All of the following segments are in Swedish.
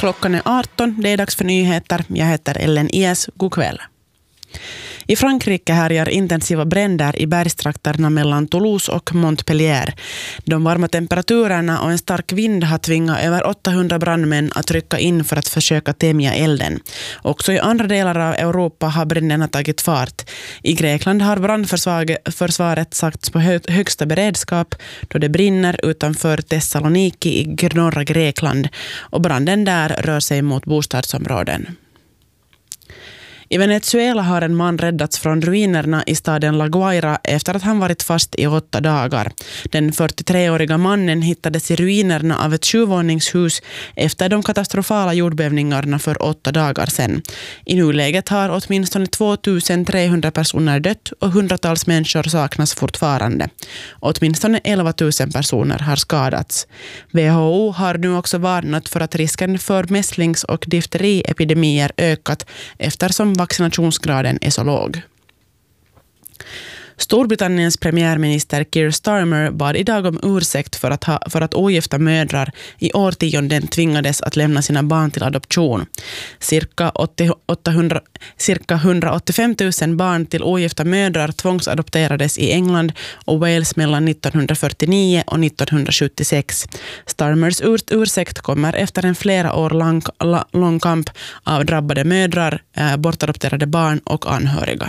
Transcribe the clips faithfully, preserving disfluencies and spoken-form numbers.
Klockan är arton, det är dags för nyheter. Jag heter Ellen Ies, god kväll. I Frankrike härjar intensiva bränder i bergstrakterna mellan Toulouse och Montpellier. De varma temperaturerna och en stark vind har tvingat över åttahundra brandmän att rycka in för att försöka tämja elden. Också i andra delar av Europa har bränderna tagit fart. I Grekland har brandförsvaret sagts på högsta beredskap då det brinner utanför Thessaloniki i norra Grekland, och branden där rör sig mot bostadsområden. I Venezuela har en man räddats från ruinerna i staden La Guaira efter att han varit fast i åtta dagar. Den fyrtiotreåriga mannen hittades i ruinerna av ett sjuvåningshus efter de katastrofala jordbävningarna för åtta dagar sedan. I nuläget har åtminstone tvåtusen-trehundra personer dött och hundratals människor saknas fortfarande. Åtminstone elva tusen personer har skadats. W H O har nu också varnat för att risken för mässlings- och difteriepidemier ökat eftersom vaccinationsgraden är så låg. Storbritanniens premiärminister Keir Starmer bad idag om ursäkt för att, ha, för att ogifta mödrar i årtionden tvingades att lämna sina barn till adoption. Cirka, åttahundra, cirka hundraåttiofem tusen barn till ogifta mödrar tvångsadopterades i England och Wales mellan nittonhundrafyrtionio och nittonhundrasjuttiosex. Starmers ur, ursäkt kommer efter en flera år lång, lång kamp av drabbade mödrar, äh, bortadopterade barn och anhöriga.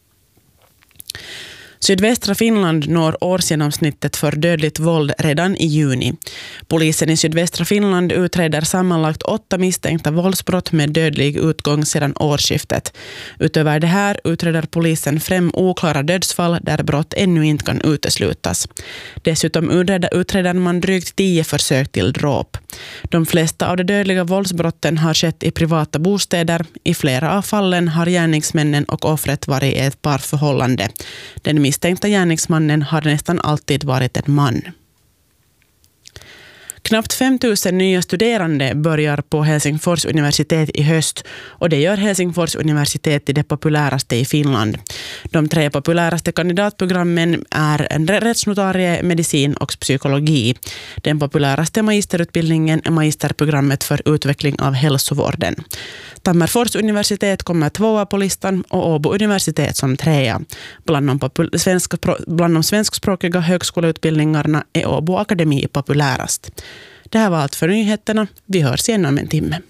Sydvästra Finland når årsgenomsnittet för dödligt våld redan i juni. Polisen i sydvästra Finland utreder sammanlagt åtta misstänkta våldsbrott med dödlig utgång sedan årsskiftet. Utöver det här utreder polisen fem oklara dödsfall där brott ännu inte kan uteslutas. Dessutom utreder man drygt tio försök till dråp. De flesta av de dödliga våldsbrotten har skett i privata bostäder. I flera av fallen har gärningsmännen och offret varit i ett parförhållande. Den misstänkta gärningsmannen har nästan alltid varit en man. Knappt fem tusen nya studerande börjar på Helsingfors universitet i höst, och det gör Helsingfors universitet till det populäraste i Finland. De tre populäraste kandidatprogrammen är en rättsnotarie, medicin och psykologi. Den populäraste magisterutbildningen är magisterprogrammet för utveckling av hälsovården. Tammerfors universitet kommer tvåa på listan och Åbo universitet som trea. Bland de, popul- svenska, bland de svenskspråkiga högskoleutbildningarna är Åbo akademi populärast. Det här var allt för nyheterna. Vi hörs igen om en timme.